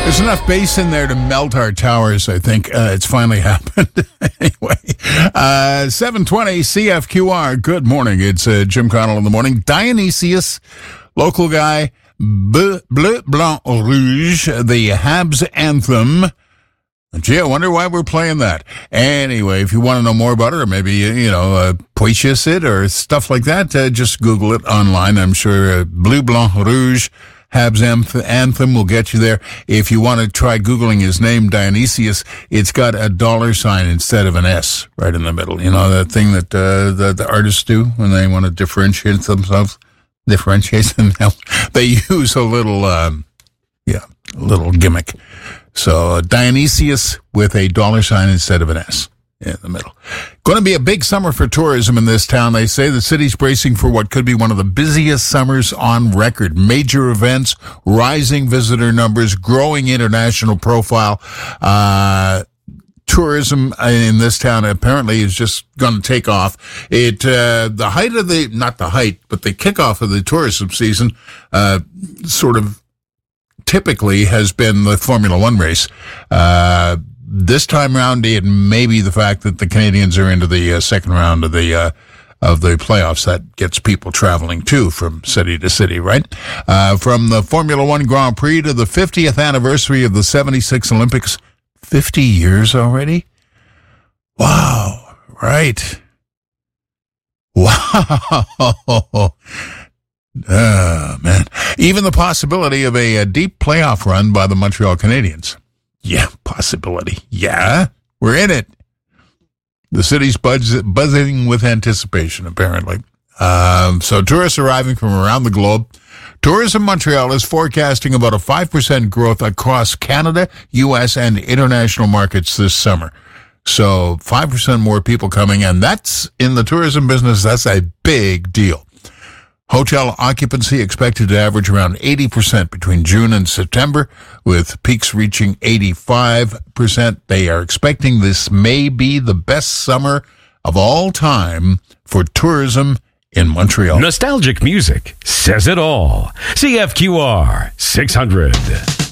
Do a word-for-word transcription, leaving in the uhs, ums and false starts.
There's enough bass in there to melt our towers, I think. Uh, it's finally happened. Anyway, uh, seven twenty C F Q R. Good morning. It's uh, Jim Connell in the morning. Dionysius, local guy, Bleu, Bleu Blanc Rouge, the Habs anthem. Gee, I wonder why we're playing that. Anyway, if you want to know more about it, or maybe, you know, uh, purchase it or stuff like that, uh, just Google it online. I'm sure uh, Bleu Blanc Rouge, Habs anthem will get you there. If you want to try Googling his name, Dionysius, it's got a dollar sign instead of an S right in the middle. You know, that thing that uh, the, the artists do when they want to differentiate themselves? Differentiate themselves? They use a little, um, yeah, a little gimmick. So uh, Dionysius with a dollar sign instead of an S in the middle. Going to be a big summer for tourism in this town. They say the city's bracing for what could be one of the busiest summers on record. Major events, rising visitor numbers, growing international profile. Uh, tourism in this town apparently is just going to take off. It uh, the height of the, not the height, but the kickoff of the tourism season uh, sort of typically has been the Formula One race. Uh, this time around, it may be the fact that the Canadians are into the uh, second round of the uh, of the playoffs. That gets people traveling, too, from city to city, right? Uh, from the Formula One Grand Prix to the fiftieth anniversary of the seventy-six Olympics. fifty years already? Wow, right. Wow. Oh, man. Even the possibility of a, a deep playoff run by the Montreal Canadiens. Yeah, possibility. Yeah, we're in it. The city's buzz, buzzing with anticipation, apparently. Um, so tourists arriving from around the globe. Tourism Montreal is forecasting about a five percent growth across Canada, U S, and international markets this summer. So five percent more people coming, and that's, in the tourism business, that's a big deal. Hotel occupancy expected to average around eighty percent between June and September, with peaks reaching eighty-five percent. They are expecting this may be the best summer of all time for tourism in Montreal. Nostalgic music says it all. C F Q R six hundred.